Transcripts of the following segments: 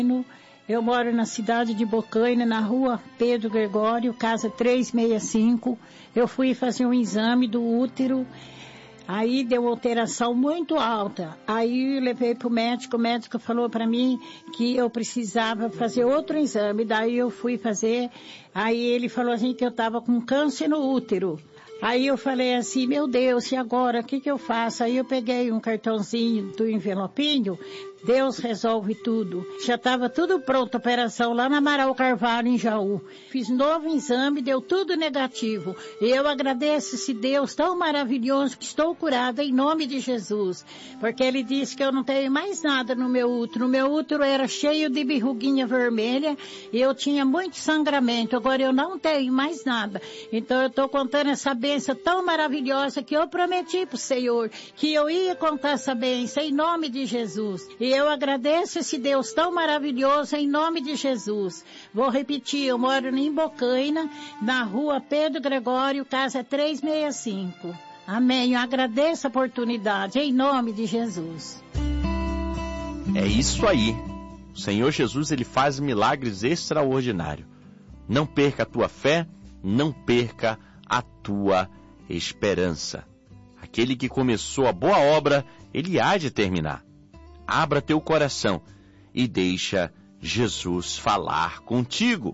Eu moro na cidade de Bocaina, na rua Pedro Gregório, casa 365. Eu fui fazer um exame do útero, aí deu alteração muito alta. Aí eu levei pro médico, o médico falou para mim que eu precisava fazer outro exame. Daí eu fui fazer, aí ele falou assim que eu tava com câncer no útero. Aí eu falei assim, meu Deus, e agora, o que eu faço? Aí eu peguei um cartãozinho do envelopinho, Deus resolve tudo. Já estava tudo pronto, a operação lá na Amaral Carvalho, em Jaú. Fiz novo exame, deu tudo negativo. E eu agradeço esse Deus tão maravilhoso que estou curada em nome de Jesus. Porque Ele disse que eu não tenho mais nada no meu útero. O meu útero era cheio de verruguinha vermelha e eu tinha muito sangramento. Agora eu não tenho mais nada. Então eu estou contando essa bênção tão maravilhosa que eu prometi para o Senhor que eu ia contar essa bênção em nome de Jesus. E eu agradeço esse Deus tão maravilhoso em nome de Jesus. Vou repetir, eu moro em Bocaina, na rua Pedro Gregório, casa 365. Amém. Eu agradeço a oportunidade em nome de Jesus. É isso aí. O Senhor Jesus, Ele faz milagres extraordinários. Não perca a tua fé, não perca a tua esperança. Aquele que começou a boa obra, Ele há de terminar. Abra teu coração e deixa Jesus falar contigo.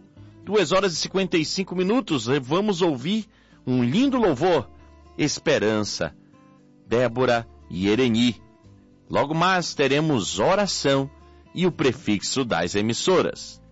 2h55, vamos ouvir um lindo louvor, Esperança, Débora e Ereni. Logo mais teremos oração e o prefixo das emissoras.